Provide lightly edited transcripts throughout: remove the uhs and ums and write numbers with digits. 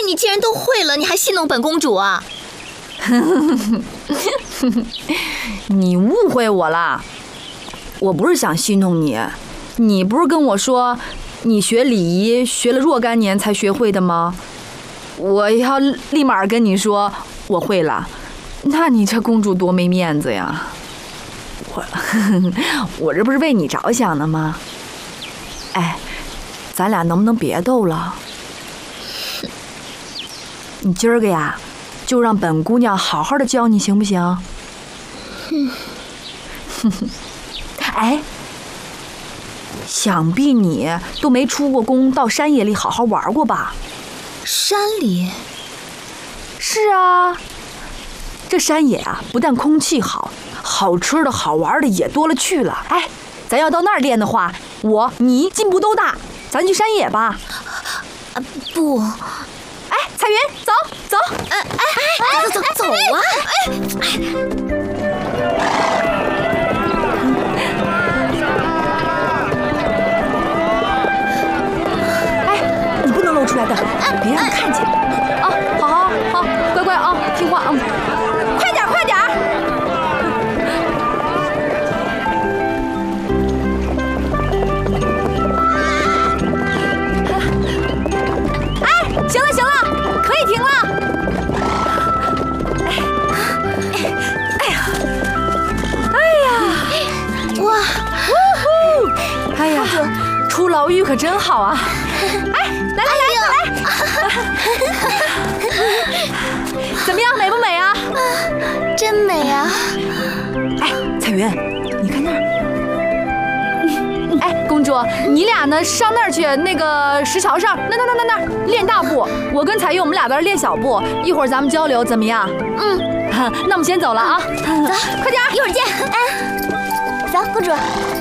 你既然都会了，你还戏弄本公主啊？ 你误会我了，我不是想戏弄你。你不是跟我说你学礼仪学了若干年才学会的吗？我要立马跟你说我会了，那你这公主多没面子呀！我这不是为你着想的吗？哎，咱俩能不能别斗了？你今儿个呀，就让本姑娘好好的教你，行不行？哎，想必你都没出过宫，到山野里好好玩过吧？ 山里？ 是啊，这山野啊，不但空气好，好吃的好玩的也多了去了。哎，咱要到那儿练的话，我你进步都大。咱去山野吧。 不。 哎，彩云，走走。 走啊！ 哎，你不能露出来的，别让人看见。啊，好，乖乖啊，听话啊。快点！哎，行了，可以停了。出牢狱可真好啊！哎，来，怎么样，美不美啊？ 真美啊！ 哎，彩云，你看那儿。哎，公主，你俩呢？上那儿去，那个石桥上，那儿练大步。我跟彩云，我们俩在这练小步。一会儿咱们交流，怎么样？那我们先走了啊！ 走， 快点， 一会儿见。哎，走，公主。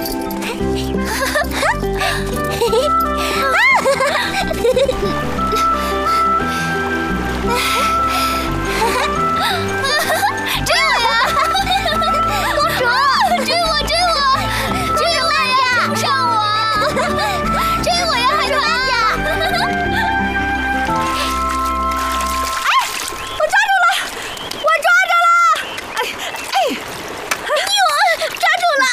追我呀！公主，追我呀！追不上我！追我呀，海豚呀！ 哎，我抓住了！ 我抓住了！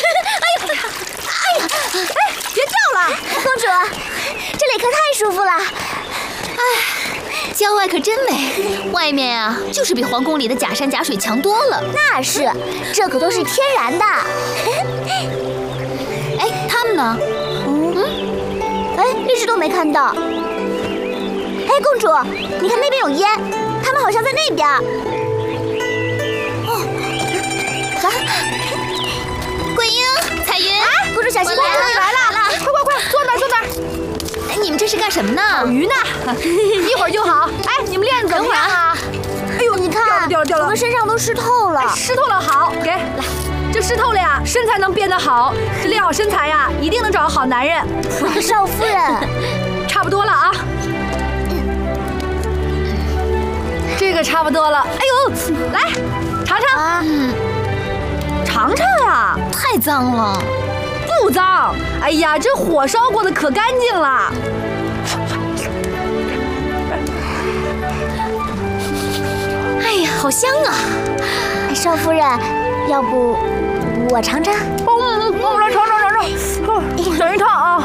哎呀！ 别叫了， 公主，这里可太舒服了。郊外可真美，外面啊，就是比皇宫里的假山假水强多了。那是，这可都是天然的。哎，他们呢？哎，一直都没看到。哎，公主，你看那边有烟，他们好像在那边。走，桂英、彩云，公主小心点！ 公主你来了，快，坐那儿。 哎，你们这是干什么呢？ 烤鱼呢，一会儿就好。哎，你们练得怎么样啊？ 哎呦，你看， 掉了， 我们身上都湿透了。 湿透了，好，给来，这湿透了呀，身材能变得好，这练好身材呀，一定能找个好男人。 少夫人， 差不多了啊。这个差不多了。哎呦，来，尝尝。尝尝呀， 太脏了。 不脏，哎呀，这火烧过的可干净了。 哎呀，好香啊！少夫人，要不我尝尝？ 我们来尝尝。等一趟啊。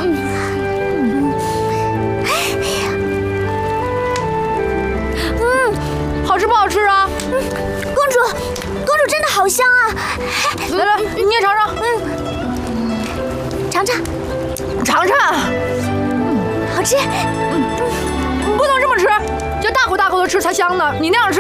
好吃不好吃啊？ 公主真的好香啊！ 来，你也尝尝。尝尝。 好吃。 不能这么吃，要大口的吃才香呢。你那样吃